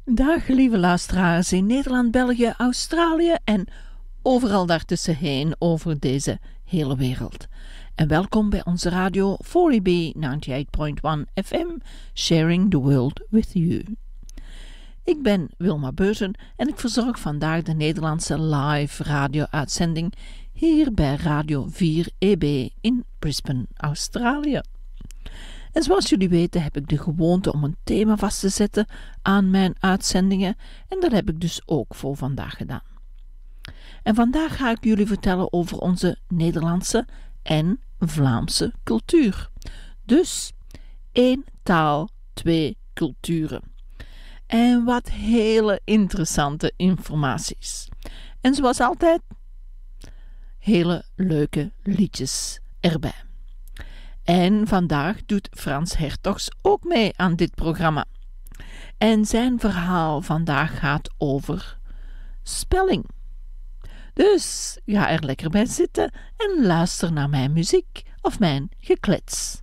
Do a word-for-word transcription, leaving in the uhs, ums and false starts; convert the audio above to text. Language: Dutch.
Dag lieve luisteraars in Nederland, België, Australië en overal daartussenheen over deze hele wereld. En welkom bij onze radio four B ninety-eight point one F M, Sharing the World with You. Ik ben Wilma Beurten en ik verzorg vandaag de Nederlandse live radio-uitzending hier bij Radio four E B in Brisbane, Australië. En zoals jullie weten heb ik de gewoonte om een thema vast te zetten aan mijn uitzendingen en dat heb ik dus ook voor vandaag gedaan. En vandaag ga ik jullie vertellen over onze Nederlandse en Vlaamse cultuur. Dus één taal, twee culturen. En wat hele interessante informaties. En zoals altijd, hele leuke liedjes erbij. En vandaag doet Frans Hertogs ook mee aan dit programma. En zijn verhaal vandaag gaat over spelling. Dus ga er lekker bij zitten en luister naar mijn muziek of mijn geklets.